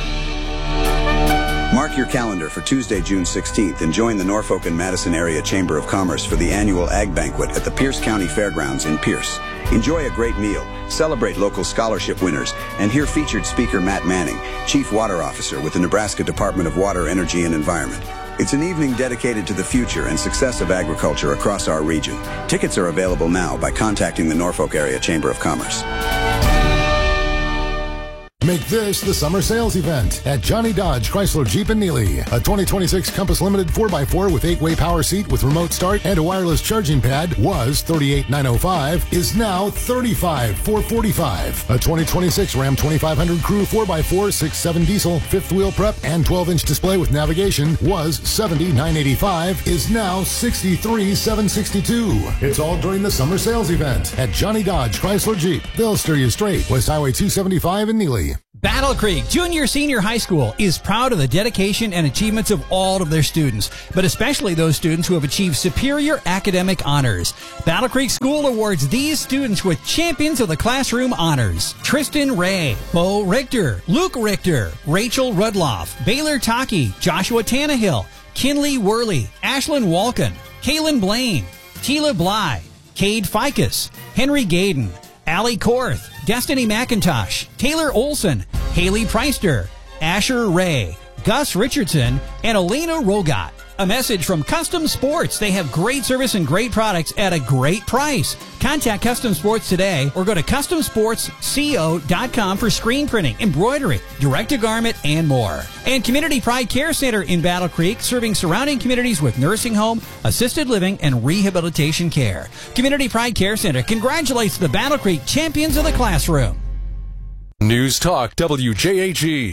Mark your calendar for Tuesday, June sixteenth, and join the Norfolk and Madison Area Chamber of Commerce for the annual Ag Banquet at the Pierce County Fairgrounds in Pierce. Enjoy a great meal, celebrate local scholarship winners, and hear featured speaker Matt Manning, Chief Water Officer with the Nebraska Department of Water, Energy, and Environment. It's an evening dedicated to the future and success of agriculture across our region. Tickets are available now by contacting the Norfolk Area Chamber of Commerce. Make this the summer sales event at Johnny Dodge Chrysler Jeep in Neely. A twenty twenty-six Compass Limited four by four with eight-way power seat with remote start and a wireless charging pad was thirty-eight thousand nine hundred five, is now thirty-five thousand four hundred forty-five. A twenty twenty-six Ram twenty-five hundred Crew four by four, six point seven diesel, fifth wheel prep, and twelve inch display with navigation was seventy thousand nine hundred eighty-five, is now sixty-three thousand seven hundred sixty-two. It's all during the summer sales event at Johnny Dodge Chrysler Jeep. They'll steer you straight. West Highway two seventy-five in Neely. Battle Creek Junior Senior High School is proud of the dedication and achievements of all of their students, but especially those students who have achieved superior academic honors. Battle Creek School awards these students with Champions of the Classroom honors: Tristan Ray, Bo Richter, Luke Richter, Rachel Rudloff, Baylor Taki, Joshua Tannehill, Kinley Worley, Ashlyn Walken, Kaylin Blaine, Tila Bly, Cade Ficus, Henry Gaden, Allie Korth, Destiny McIntosh, Taylor Olson, Haley Preister, Asher Ray, Gus Richardson, and Elena Rogat. A message from Custom Sports. They have great service and great products at a great price. Contact Custom Sports today or go to custom sports co dot com for screen printing, embroidery, direct-to-garment, and more. And Community Pride Care Center in Battle Creek, serving surrounding communities with nursing home, assisted living, and rehabilitation care. Community Pride Care Center congratulates the Battle Creek Champions of the Classroom. News Talk W J H E.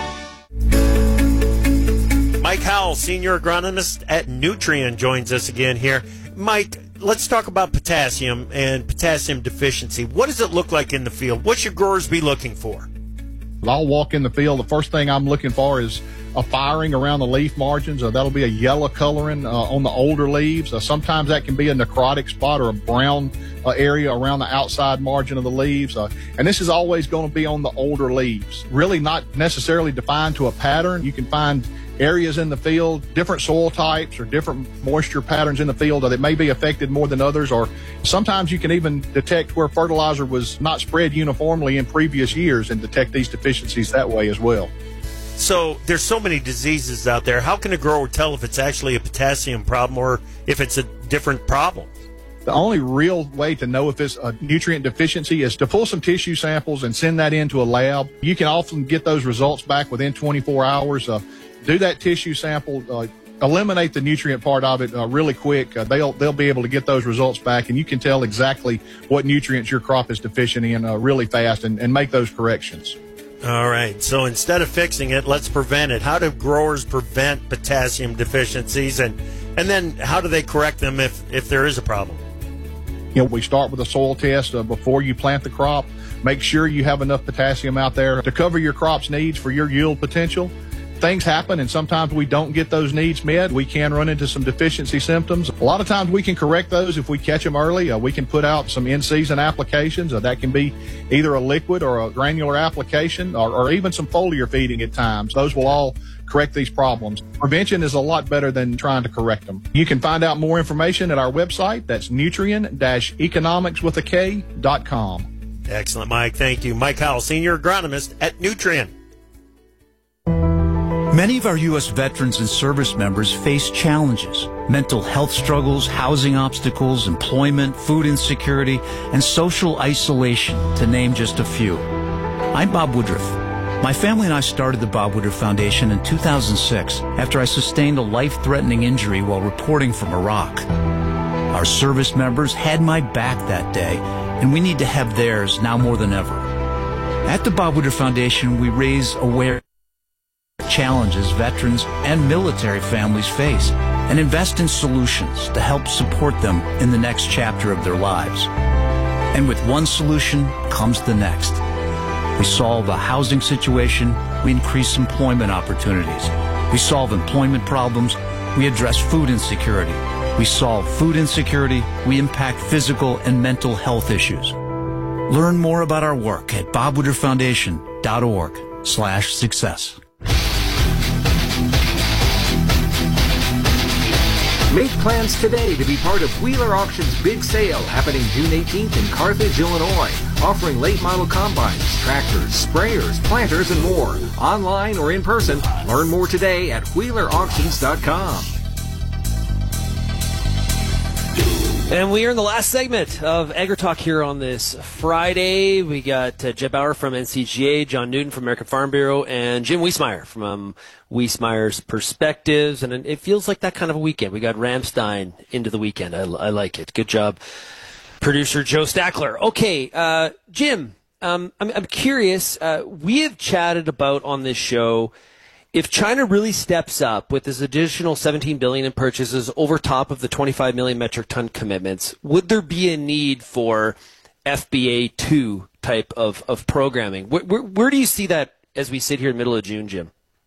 Mike Howell, senior agronomist at Nutrien, joins us again here. Mike, let's talk about potassium and potassium deficiency. What does it look like in the field? What should growers be looking for? I'll walk in the field. The first thing I'm looking for is a firing around the leaf margins. Uh, that'll be a yellow coloring uh, on the older leaves. Uh, sometimes that can be a necrotic spot or a brown uh, area around the outside margin of the leaves. Uh, and this is always going to be on the older leaves. Really not necessarily defined to a pattern. You can find areas in the field, different soil types or different moisture patterns in the field that may be affected more than others, or sometimes you can even detect where fertilizer was not spread uniformly in previous years and detect these deficiencies that way as well. So there's so many diseases out there. How can a grower tell if it's actually a potassium problem or if it's a different problem? The only real way to know if it's a nutrient deficiency is to pull some tissue samples and send that into a lab. You can often get those results back within twenty-four hours. Uh, do that tissue sample, uh, eliminate the nutrient part of it uh, really quick. Uh, they'll they'll be able to get those results back, and you can tell exactly what nutrients your crop is deficient in uh, really fast and, and make those corrections. All right. So instead of fixing it, let's prevent it. How do growers prevent potassium deficiencies, and and then how do they correct them if, if there is a problem? You know, we start with a soil test uh, before you plant the crop. Make sure you have enough potassium out there to cover your crop's needs for your yield potential. Things happen, and sometimes we don't get those needs met. We can run into some deficiency symptoms. A lot of times we can correct those if we catch them early. Uh, we can put out some in-season applications. Uh, that can be either a liquid or a granular application, or, or even some foliar feeding at times. Those will all correct these problems. Prevention is a lot better than trying to correct them. You can find out more information at our website. That's nutrien dash economics with a K dot com. Excellent, Mike. Thank you. Mike Howell, senior agronomist at Nutrien. Many of our U S veterans and service members face challenges: mental health struggles, housing obstacles, employment, food insecurity, and social isolation, to name just a few. I'm Bob Woodruff. My family and I started the Bob Woodruff Foundation in two thousand six after I sustained a life-threatening injury while reporting from Iraq. Our service members had my back that day, and we need to have theirs now more than ever. At the Bob Woodruff Foundation, we raise awareness challenges veterans and military families face and invest in solutions to help support them in the next chapter of their lives. And with one solution comes the next. We solve a housing situation, we increase employment opportunities. We solve employment problems, we address food insecurity. We solve food insecurity, we impact physical and mental health issues. Learn more about our work at bob woodruff foundation dot org slash success. Make plans today to be part of Wheeler Auction's big sale happening June eighteenth in Carthage, Illinois, offering late model combines, tractors, sprayers, planters, and more. Online or in person, learn more today at wheeler auctions dot com. And we are in the last segment of AgriTalk here on this Friday. We got uh, Jed Bauer from N C G A, John Newton from American Farm Bureau, and Jim Wiesmeyer from um, Wiesmeyer's Perspectives. And it feels like that kind of a weekend. We got Ramstein into the weekend. I, I like it. Good job, producer Joe Stackler. Okay, uh, Jim, um, I'm, I'm curious. Uh, we have chatted about on this show, if China really steps up with this additional seventeen billion dollars in purchases over top of the twenty-five million metric ton commitments, would there be a need for F B A two type of, of programming? Where, where, where do you see that as we sit here in the middle of June, Jim?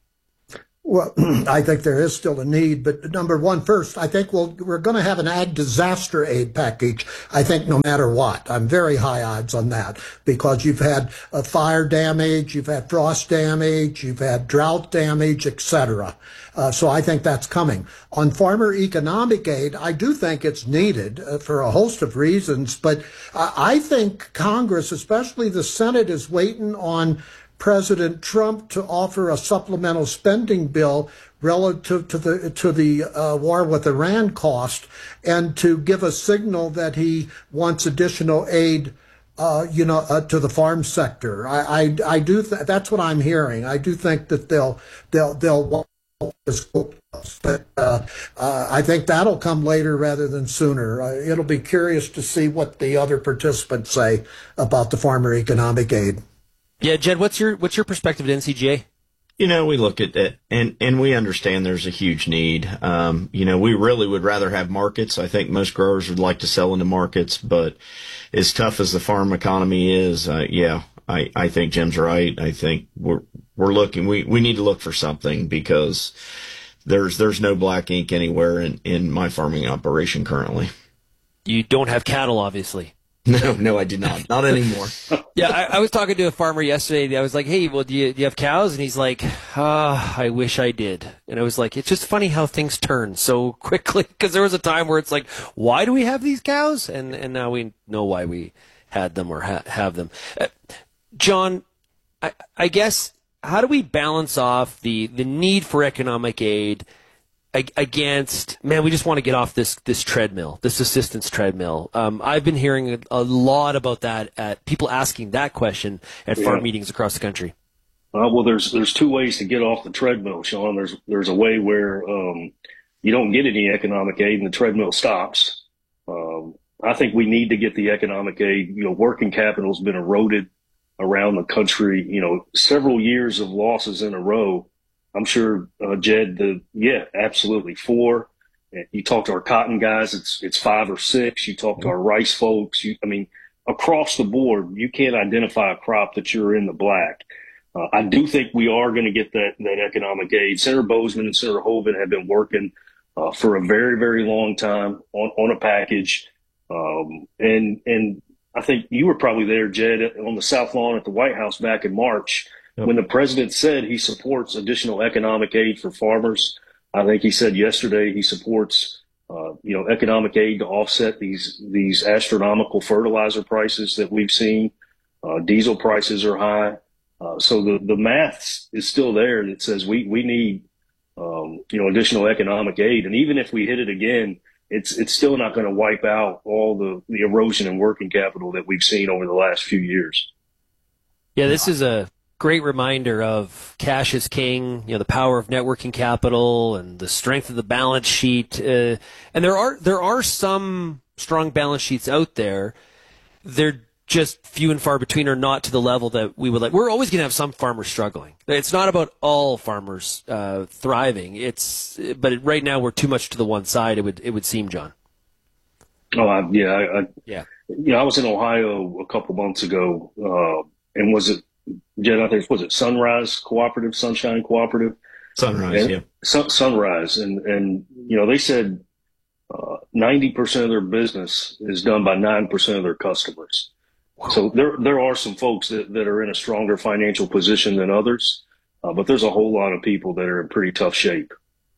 Well, I think there is still a need, but number one, first, I think we'll, we're going to have an ag disaster aid package, I think, no matter what. I'm very high odds on that because you've had uh, fire damage, you've had frost damage, you've had drought damage, et cetera. Uh, so I think that's coming. On farmer economic aid, I do think it's needed uh, for a host of reasons, but uh, I think Congress, especially the Senate, is waiting on President Trump to offer a supplemental spending bill relative to the to the uh, war with Iran cost, and to give a signal that he wants additional aid, uh, you know, uh, to the farm sector. I I, I do th- that's what I'm hearing. I do think that they'll they'll they'll want this, but uh, uh, I think that'll come later rather than sooner. Uh, it'll be curious to see what the other participants say about the farmer economic aid. Yeah, Jed, what's your what's your perspective at N C G A? You know, we look at it and, and we understand there's a huge need. Um, you know, we really would rather have markets. I think most growers would like to sell into markets, but as tough as the farm economy is, uh, yeah, I, I think Jim's right. I think we're, we're looking, we, we need to look for something because there's, there's no black ink anywhere in, in my farming operation currently. You don't have cattle, obviously. No, no, I do not. Not anymore. Yeah, I, I was talking to a farmer yesterday. I was like, hey, well, do you, do you have cows? And he's like, ah, oh, I wish I did. And I was like, it's just funny how things turn so quickly, because there was a time where it's like, why do we have these cows? And and now we know why we had them or ha- have them. Uh, John, I, I guess, how do we balance off the, the need for economic aid against, man, we just want to get off this this treadmill, this assistance treadmill? Um, I've been hearing a lot about that, at people asking that question at farm yeah. meetings across the country. Uh, well, there's there's two ways to get off the treadmill, Sean. There's there's a way where um, you don't get any economic aid and the treadmill stops. Um, I think we need to get the economic aid. You know, working capital has been eroded around the country. You know, several years of losses in a row. I'm sure, uh, Jed, the, yeah, absolutely. Four. You talk to our cotton guys, it's, it's five or six. You talk to our rice folks. You, I mean, across the board, you can't identify a crop that you're in the black. Uh, I do think we are going to get that, that economic aid. Senator Bozeman and Senator Hoeven have been working, uh, for a very, very long time on, on a package. Um, and, and I think you were probably there, Jed, on the South Lawn at the White House back in March. Yep. When the president said he supports additional economic aid for farmers. I think he said yesterday he supports, uh, you know, economic aid to offset these, these astronomical fertilizer prices that we've seen. Uh, diesel prices are high. Uh, so the, the math is still there that says we, we need, um, you know, additional economic aid. And even if we hit it again, it's, it's still not going to wipe out all the, the erosion in working capital that we've seen over the last few years. Yeah, this is a great reminder of cash is king, you know, the power of networking capital and the strength of the balance sheet. Uh, and there are there are some strong balance sheets out there. They're just few and far between, or not to the level that we would like. We're always going to have some farmers struggling. It's not about all farmers uh, thriving. It's but right now we're too much to the one side. It would it would seem, John. Oh I, yeah, I, I, yeah. You know, I was in Ohio a couple months ago, uh, and was it? Jed, I think, was it Sunrise Cooperative, Sunshine Cooperative? Sunrise, and, yeah. Sun, Sunrise. And, and, you know, they said uh, ninety percent of their business is done by nine percent of their customers. Wow. So there there are some folks that, that are in a stronger financial position than others, uh, but there's a whole lot of people that are in pretty tough shape.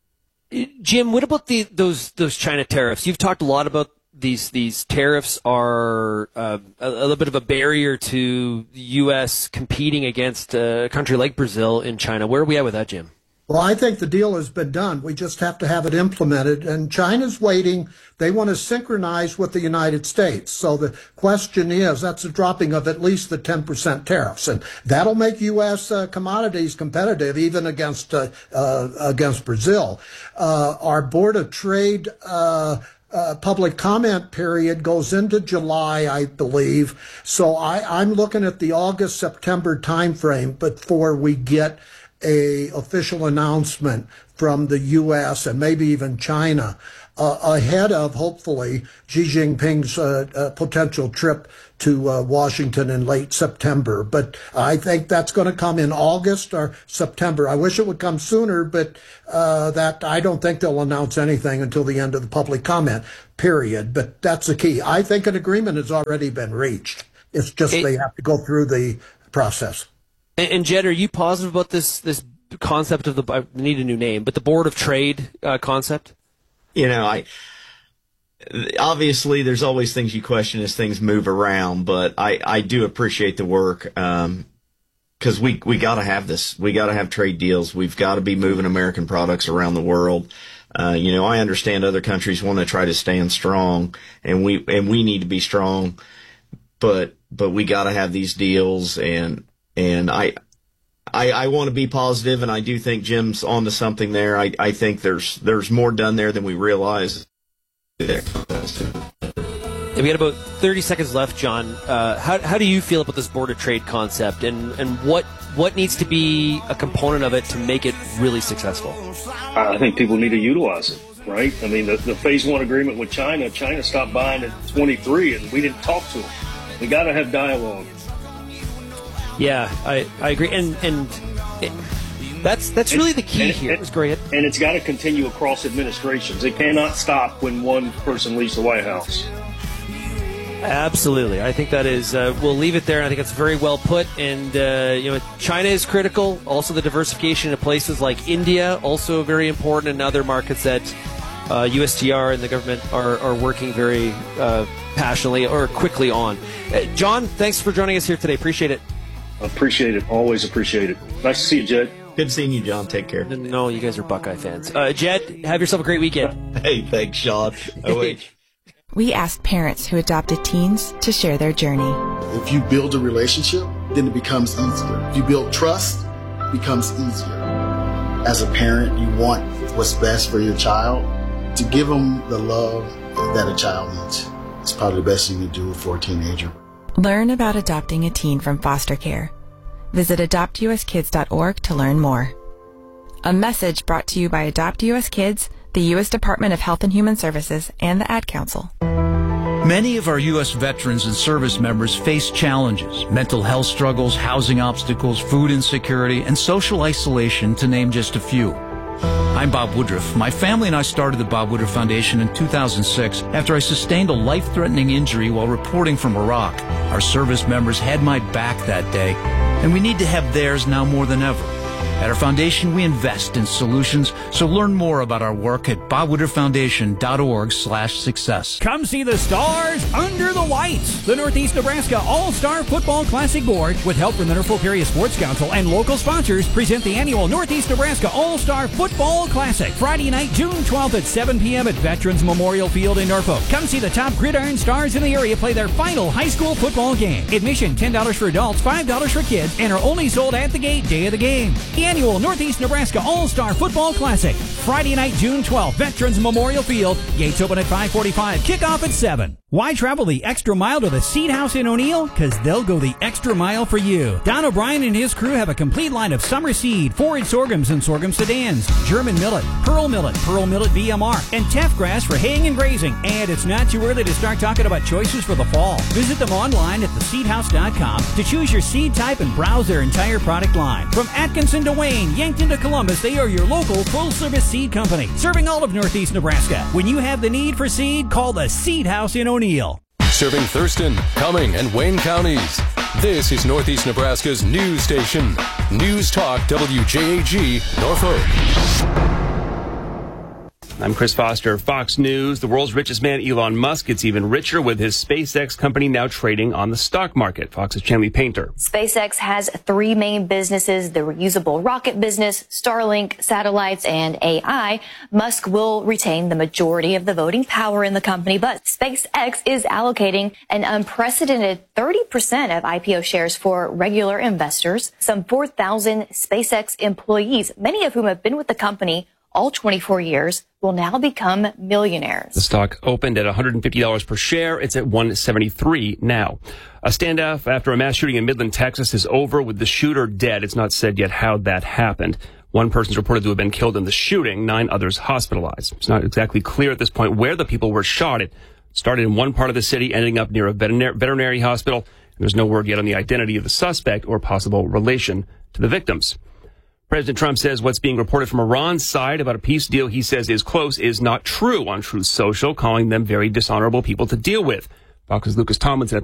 Jim, what about the those those China tariffs? You've talked a lot about These these tariffs are uh, a, a little bit of a barrier to the U S competing against a country like Brazil in China. Where are we at with that, Jim? Well, I think the deal has been done. We just have to have it implemented. And China's waiting. They want to synchronize with the United States. So the question is, that's a dropping of at least the ten percent tariffs. And that'll make U S uh, commodities competitive, even against uh, uh, against Brazil. Uh, our Board of Trade uh, uh, public comment period goes into July, I believe. So I, I'm looking at the August, September timeframe before we get a official announcement from the U S and maybe even China uh, ahead of, hopefully, Xi Jinping's uh, uh, potential trip to uh, Washington in late September. But I think that's going to come in August or September. I wish it would come sooner, but uh, that I don't think they'll announce anything until the end of the public comment period. But that's the key. I think an agreement has already been reached. It's just it, they have to go through the process. And, and Jed, are you positive about this this concept of the, I need a new name, but the Board of Trade uh, concept? You know, I obviously there's always things you question as things move around, but I, I do appreciate the work um, because we, we got to have this. We got to have trade deals. We've got to be moving American products around the world. Uh, you know, I understand other countries want to try to stand strong, and we and we need to be strong, but but we got to have these deals. And And I, I, I want to be positive, and I do think Jim's onto something there. I, I think there's there's more done there than we realize. And we got about thirty seconds left, John. Uh, how how do you feel about this Board of Trade concept, and, and what what needs to be a component of it to make it really successful? I think people need to utilize it, right? I mean, the, the phase one agreement with China, China stopped buying at twenty-three, and we didn't talk to them. We got to have dialogue. Yeah, I, I agree, and and it, that's that's really the key and, here. And, it's great, and it's got to continue across administrations. It cannot stop when one person leaves the White House. Absolutely, I think that is. Uh, we'll leave it there. I think it's very well put. And uh, you know, China is critical. Also, the diversification of places like India also very important, and other markets that uh, U S T R and the government are are working very uh, passionately or quickly on. Uh, John, thanks for joining us here today. Appreciate it. Appreciate it. Always appreciate it. Nice to see you, Jed. Good seeing you, John. Take care. No, you guys are Buckeye fans. Uh, Jed, have yourself a great weekend. Hey, thanks, Sean. Oh, wait. We asked parents who adopted teens to share their journey. If you build a relationship, then it becomes easier. If you build trust, it becomes easier. As a parent, you want what's best for your child. To give them the love that a child needs. It's probably the best thing you can do for a teenager. Learn about adopting a teen from foster care. Visit adopt u s kids dot org to learn more. A message brought to you by Adopt U S Kids, the U S Department of Health and Human Services, and the Ad Council. Many of our U S veterans and service members face challenges, mental health struggles, housing obstacles, food insecurity, and social isolation, to name just a few. I'm Bob Woodruff. My family and I started the Bob Woodruff Foundation in two thousand six after I sustained a life-threatening injury while reporting from Iraq. Our service members had my back that day, and we need to have theirs now more than ever. At our foundation, we invest in solutions, so learn more about our work at bob woodruff foundation dot org slash success. Come see the stars under the lights. The Northeast Nebraska All-Star Football Classic Board, with help from the Norfolk Area Sports Council and local sponsors, present the annual Northeast Nebraska All-Star Football Classic, Friday night, June twelfth at seven p.m. at Veterans Memorial Field in Norfolk. Come see the top gridiron stars in the area play their final high school football game. Admission ten dollars for adults, five dollars for kids, and are only sold at the gate day of the game. The annual Northeast Nebraska All-Star Football Classic, Friday night, June twelfth, Veterans Memorial Field. Gates open at five forty-five, kickoff at seven. Why travel the extra mile to the Seed House in O'Neill? Because they'll go the extra mile for you. Don O'Brien and his crew have a complete line of summer seed, forage sorghums and sorghum sedans, German millet, pearl millet, pearl millet V M R, and teff grass for haying and grazing. And it's not too early to start talking about choices for the fall. Visit them online at the seed house dot com to choose your seed type and browse their entire product line. From Atkinson to Wayne, Yankton to Columbus, they are your local full-service seed company, serving all of Northeast Nebraska. When you have the need for seed, call the Seed House in O'Neill. Serving Thurston, Cumming, and Wayne counties. This is Northeast Nebraska's news station. News Talk W J A G, Norfolk. I'm Chris Foster, Fox News. The world's richest man, Elon Musk, gets even richer with his SpaceX company now trading on the stock market. Fox's Chanley Painter. SpaceX has three main businesses, the reusable rocket business, Starlink, satellites, and A I. Musk will retain the majority of the voting power in the company, but SpaceX is allocating an unprecedented thirty percent of I P O shares for regular investors. Some four thousand SpaceX employees, many of whom have been with the company all twenty-four years, will now become millionaires. The stock opened at one hundred fifty dollars per share. It's at one seventy-three now. A standoff after a mass shooting in Midland, Texas is over with the shooter dead. It's not said yet how that happened. One person's reported to have been killed in the shooting, nine others hospitalized. It's not exactly clear at this point where the people were shot. It started in one part of the city, ending up near a veterinar- veterinary hospital. And there's no word yet on the identity of the suspect or possible relation to the victims. President Trump says what's being reported from Iran's side about a peace deal he says is close is not true on Truth Social, calling them very dishonorable people to deal with. Fox's Lucas Tomlinson